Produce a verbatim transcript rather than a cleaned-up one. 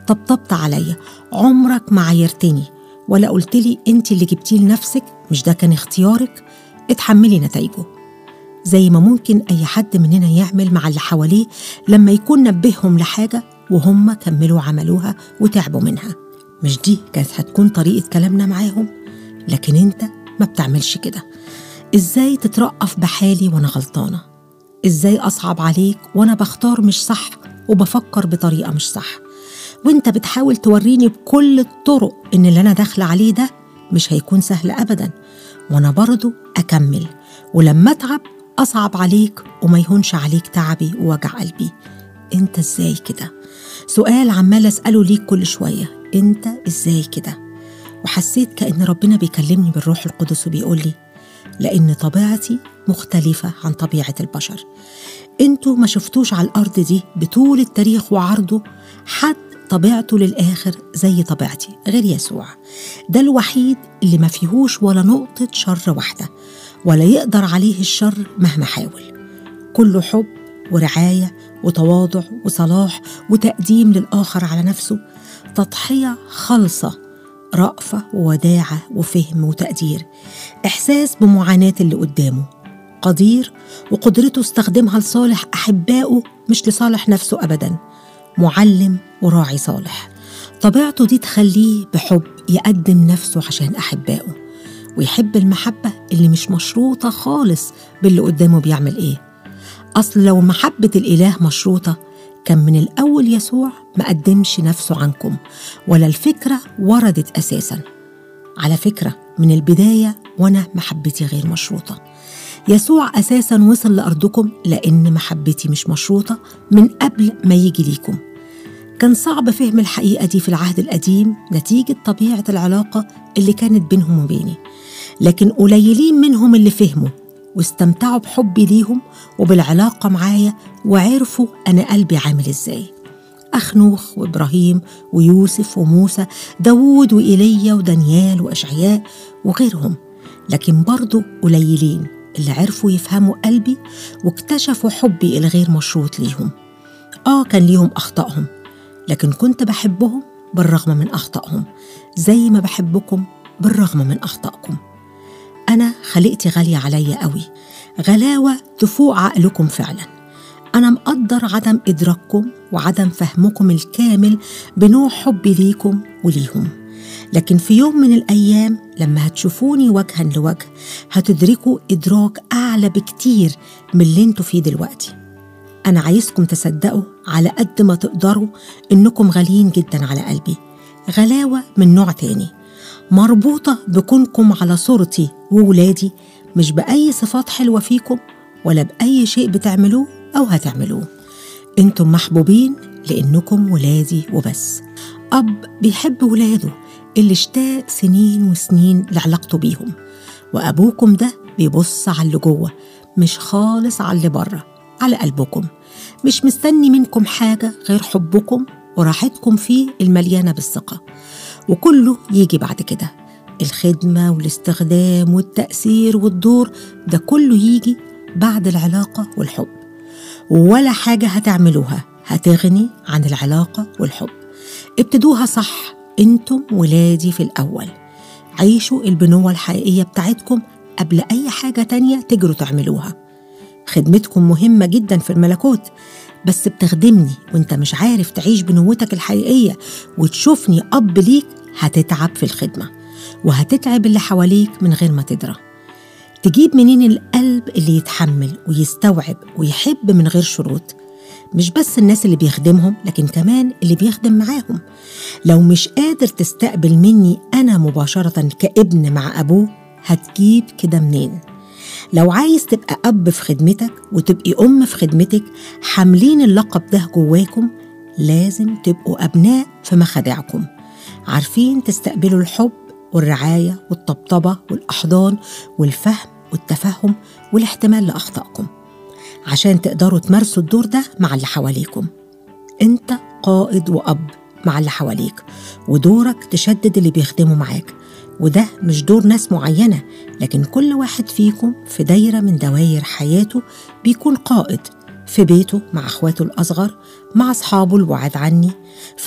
طبطبت عليا، عمرك ما عايرتني ولا قلتلي انت اللي جبتيه لنفسك، مش ده كان اختيارك، اتحملي نتائجه. زي ما ممكن أي حد مننا يعمل مع اللي حواليه لما يكون نبههم لحاجة وهم كملوا عملوها وتعبوا منها. مش دي كانت هتكون طريقة كلامنا معاهم؟ لكن انت ما بتعملش كده. ازاي تترأف بحالي وانا غلطانة؟ ازاي أصعب عليك وانا بختار مش صح وبفكر بطريقة مش صح، وانت بتحاول توريني بكل الطرق ان اللي انا داخله عليه ده مش هيكون سهل ابدا، وانا برضو اكمل، ولما اتعب اصعب عليك وما يهونش عليك تعبي ووجع قلبي. انت ازاي كده؟ سؤال عمال اساله ليك كل شويه، انت ازاي كده؟ وحسيت كأن ربنا بيكلمني بالروح القدس وبيقول لي لأن طبيعتي مختلفة عن طبيعة البشر. انتوا ما شفتوش على الأرض دي بطول التاريخ وعرضه حد طبيعته للآخر زي طبيعتي غير يسوع. ده الوحيد اللي ما فيهوش ولا نقطة شر واحدة، ولا يقدر عليه الشر مهما حاول. كله حب ورعاية وتواضع وصلاح وتقديم للآخر على نفسه، تضحية خالصة، رأفة ووداعة وفهم وتقدير، إحساس بمعاناة اللي قدامه، قدير وقدرته استخدمها لصالح أحبائه مش لصالح نفسه أبداً، معلم وراعي صالح. طبيعته دي تخليه بحب يقدم نفسه عشان أحبائه، ويحب المحبة اللي مش مشروطة خالص باللي قدامه بيعمل إيه. أصل لو محبة الإله مشروطة كان من الأول يسوع ما قدمش نفسه عنكم، ولا الفكرة وردت أساساً. على فكرة من البداية وأنا محبتي غير مشروطة. يسوع أساساً وصل لأرضكم لأن محبتي مش مشروطة من قبل ما يجي ليكم. كان صعب فهم الحقيقة دي في العهد القديم نتيجة طبيعة العلاقة اللي كانت بينهم وبيني، لكن قليلين منهم اللي فهموا واستمتعوا بحبي ليهم وبالعلاقة معايا وعرفوا أنا قلبي عامل إزاي. أخنوخ وإبراهيم ويوسف وموسى، داود وإيليا ودانيال وأشعياء وغيرهم، لكن برضو قليلين اللي عرفوا يفهموا قلبي واكتشفوا حبي الغير مشروط ليهم. آه كان ليهم أخطائهم، لكن كنت بحبهم بالرغم من أخطائهم زي ما بحبكم بالرغم من أخطائكم. أنا خلقتي غالية عليا قوي، غلاوة تفوق عقلكم فعلا. أنا مقدر عدم إدراككم وعدم فهمكم الكامل بنوع حبي ليكم وليهم، لكن في يوم من الأيام لما هتشوفوني وجها لوجه هتدركوا إدراك أعلى بكتير من اللي انتوا فيه دلوقتي. أنا عايزكم تصدقوا على قد ما تقدروا إنكم غاليين جدا على قلبي، غلاوة من نوع تاني مربوطة بكونكم على صورتي وولادي، مش بأي صفات حلوة فيكم ولا بأي شيء بتعملوه أو هتعملوه. انتم محبوبين لأنكم ولادي وبس. أب بيحب ولاده اللي اشتاق سنين وسنين لعلاقته بيهم، وأبوكم ده بيبص على اللي جوه مش خالص على اللي بره، على قلبكم، مش مستني منكم حاجة غير حبكم وراحتكم فيه المليانة بالثقة. وكله يجي بعد كده، الخدمة والاستخدام والتأثير والدور ده كله يجي بعد العلاقة والحب، ولا حاجة هتعملوها هتغني عن العلاقة والحب. ابتدوها صح، انتم ولادي في الأول. عيشوا البنوة الحقيقية بتاعتكم قبل أي حاجة تانية تجروا تعملوها. خدمتكم مهمة جدا في الملكوت، بس بتخدمني وانت مش عارف تعيش بنوتك الحقيقية وتشوفني أب ليك، هتتعب في الخدمة وهتتعب اللي حواليك من غير ما تدرى. تجيب منين القلب اللي يتحمل ويستوعب ويحب من غير شروط؟ مش بس الناس اللي بيخدمهم، لكن كمان اللي بيخدم معاهم. لو مش قادر تستقبل مني أنا مباشرة كابن مع أبوه، هتجيب كده منين؟ لو عايز تبقى أب في خدمتك وتبقي أم في خدمتك حاملين اللقب ده جواكم، لازم تبقوا أبناء في مخادعكم، عارفين تستقبلوا الحب والرعاية والطبطبة والأحضان والفهم والتفهم والاحتمال لأخطائكم، عشان تقدروا تمارسوا الدور ده مع اللي حواليكم. انت قائد وأب مع اللي حواليك، ودورك تشدد اللي بيخدموا معاك، وده مش دور ناس معينة، لكن كل واحد فيكم في دايرة من دوائر حياته بيكون قائد، في بيته مع أخواته الأصغر، مع أصحابه البعاد عني،